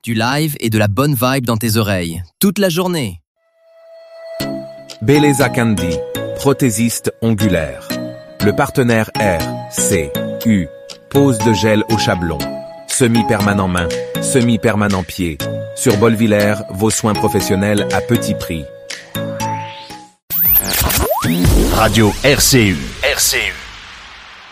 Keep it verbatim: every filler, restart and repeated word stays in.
du live et de la bonne vibe dans tes oreilles, toute la journée. Belleza Candy, prothésiste ongulaire. Le partenaire R C U, pose de gel au chablon. Semi-permanent main, semi-permanent pied. Sur Bolvillers, vos soins professionnels à petit prix. Radio R C U. R C U.